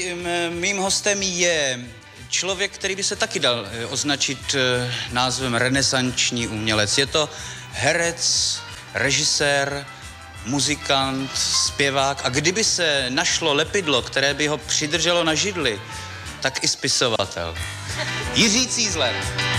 Mým hostem je člověk, který by se taky dal označit názvem renesanční umělec. Je to herec, režisér, muzikant, zpěvák a kdyby se našlo lepidlo, které by ho přidrželo na židli, tak i spisovatel. Jiří Cízler.